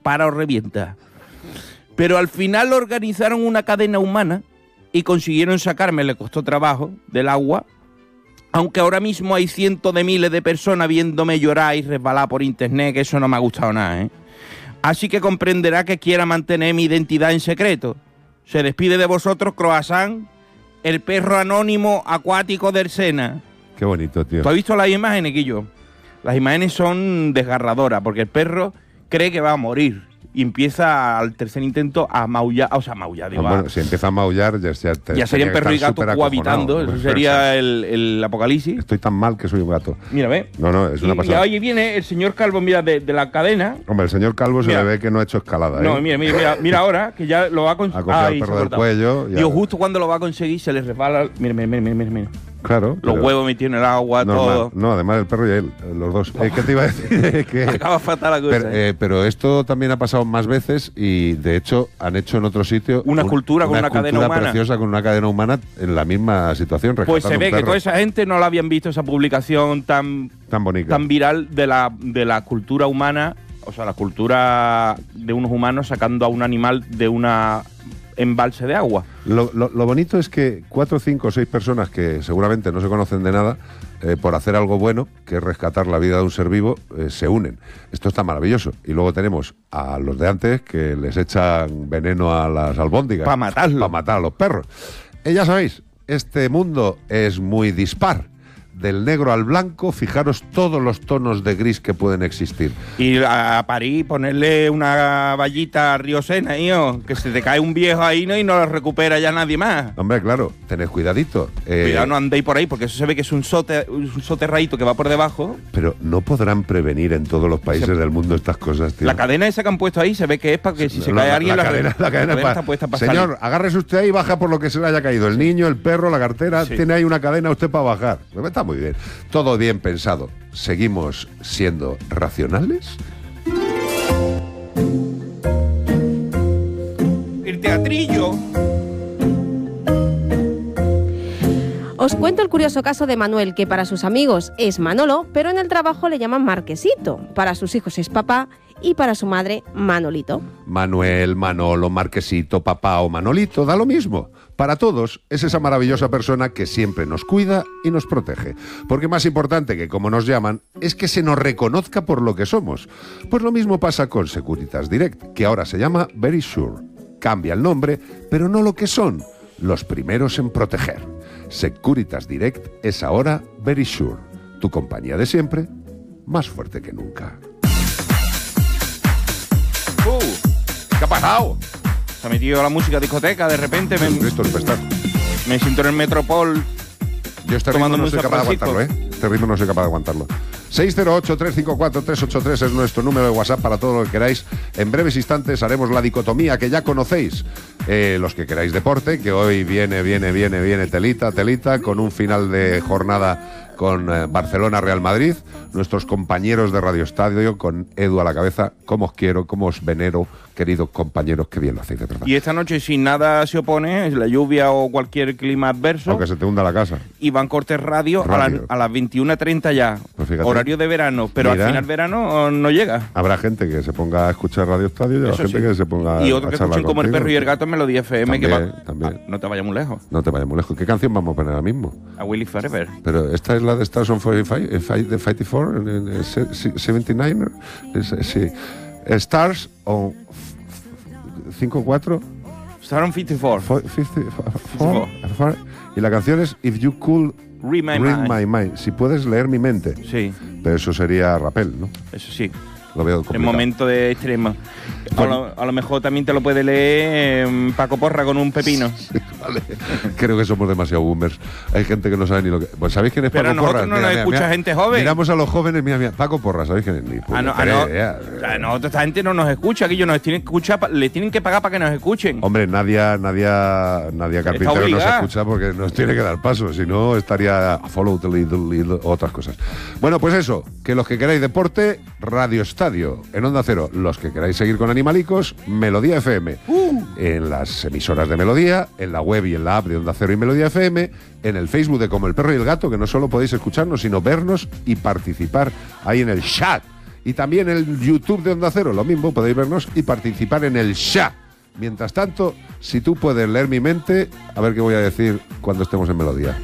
para o revienta. Pero al final organizaron una cadena humana y consiguieron sacarme, le costó trabajo, del agua, aunque ahora mismo hay cientos de miles de personas viéndome llorar y resbalar por internet, que eso no me ha gustado nada, ¿eh? Así que comprenderá que quiera mantener mi identidad en secreto. Se despide de vosotros, Croissant, el perro anónimo acuático del Sena. Qué bonito, tío. ¿Tú has visto las imágenes, Guillo? Las imágenes son desgarradoras, porque el perro cree que va a morir. Y empieza al tercer intento a maullar, digo, bueno, si empieza a maullar, ya serían perro y gato cohabitando, eso sería el apocalipsis. Estoy tan mal que soy un gato. Mira, ve. No, es una pasada. Y ahí viene el señor Calvo, mira, de la cadena. Hombre, el señor Calvo se le ve que no ha hecho escalada, ¿eh? No, mira ahora, que ya lo va a conseguir. Ha cogido el perro del cuello. Digo, justo cuando lo va a conseguir se le resbala. Mira. Claro. Los huevos metidos en el agua, normal. Todo. No, además el perro y él, los dos. ¿Qué te iba a decir? Que acaba fatal la cosa. Pero esto también ha pasado más veces y, de hecho, han hecho en otro sitio una escultura con una cadena humana. Preciosa con una cadena humana en la misma situación. Pues se ve que toda esa gente no la habían visto, esa publicación tan bonita, tan viral de la cultura humana, o sea, la cultura de unos humanos sacando a un animal de una embalse de agua. Lo bonito es que 4, 5 o 6 personas que seguramente no se conocen de nada, por hacer algo bueno, que es rescatar la vida de un ser vivo, se unen. Esto está maravilloso. Y luego tenemos a los de antes que les echan veneno a las albóndigas. Para matarlo. Para matar a los perros. Ya sabéis, este mundo es muy dispar. Del negro al blanco, fijaros todos los tonos de gris que pueden existir. Y a París ponerle una vallita a Río Sena, que se te cae un viejo ahí, ¿no? Y no lo recupera ya nadie más. Hombre, claro, tened cuidadito. Cuidado, no andéis por ahí, porque eso se ve que es un soterradito que va por debajo. Pero no podrán prevenir en todos los países del mundo estas cosas, tío. La cadena esa que han puesto ahí se ve que es para que si se cae alguien... La cadena está puesta para Señor, salir. Agárrese usted ahí y baja por lo que se le haya caído. El niño, el perro, la cartera, tiene ahí una cadena usted para bajar. Está muy bien. Todo bien pensado. ¿Seguimos siendo racionales? El teatrillo. Os cuento el curioso caso de Manuel, que para sus amigos es Manolo, pero en el trabajo le llaman Marquesito. Para sus hijos es papá y para su madre, Manolito. Manuel, Manolo, Marquesito, papá o Manolito, da lo mismo. Para todos es esa maravillosa persona que siempre nos cuida y nos protege. Porque más importante que como nos llaman es que se nos reconozca por lo que somos. Pues lo mismo pasa con Securitas Direct, que ahora se llama Verisure. Cambia el nombre, pero no lo que son, los primeros en proteger. Securitas Direct es ahora Verisure, tu compañía de siempre, más fuerte que nunca. ¿Qué ha pasado? Se ha metido la música discoteca, de repente me siento en el Metropol. Yo este ritmo no soy capaz de aguantarlo, Este ritmo no soy capaz de aguantarlo. 608-354-383 es nuestro número de WhatsApp para todo lo que queráis. En breves instantes haremos la dicotomía que ya conocéis. Los que queráis deporte, que hoy viene telita, con un final de jornada con Barcelona-Real Madrid. Nuestros compañeros de Radio Estadio, con Edu a la cabeza. Cómo os quiero, cómo os venero, queridos compañeros, qué bien lo hacéis, de verdad. Y esta noche, si nada se opone, la lluvia o cualquier clima adverso, aunque se te hunda la casa, Iván Cortés Radio. A las 21:30 ya, pues fíjate, horario de verano, pero al final verano no llega. Habrá gente que se ponga a escuchar Radio Estadio y habrá gente que se ponga y otro que escuchen como El Perro y el Gato en Melodía FM. También. No te vayas muy lejos. No te vayas muy lejos. ¿Qué canción vamos a poner ahora mismo? A Willy Forever. Pero esta es la de Stars on 45, de 54, 79. Sí. Stars on 54. Stars on 54. 54. Y la canción es If You Could Read My Mind. Si puedes leer mi mente. Sí. Pero eso sería Rapel, ¿no? Eso sí. Lo veo complicado. En momento de extremo. A lo mejor también te lo puede leer Paco Porra con un pepino. Sí, vale. Creo que somos demasiado boomers. Hay gente que no sabe ni lo que... Pues, ¿sabéis quién es Paco Porra? Pero nosotros no nos escucha gente joven. Miramos a los jóvenes, mira. Paco Porra, ¿sabéis quién es? Nosotros, esta gente no nos escucha, que ellos nos tienen que escuchar, le tienen que pagar para que nos escuchen. Hombre, Nadia Carpintero nos escucha porque nos tiene que dar paso, si no estaría a follow the lead, otras cosas. Bueno, pues eso, que los que queráis deporte, Radio Estadio, en Onda Cero. Los que queráis seguir con Animalicos, Melodía FM. En las emisoras de Melodía, en la web y en la app de Onda Cero y Melodía FM, en el Facebook de Como el Perro y el Gato, que no solo podéis escucharnos, sino vernos y participar ahí en el chat. Y también el YouTube de Onda Cero, lo mismo, podéis vernos y participar en el chat. Mientras tanto, si tú puedes leer mi mente, a ver qué voy a decir cuando estemos en melodía.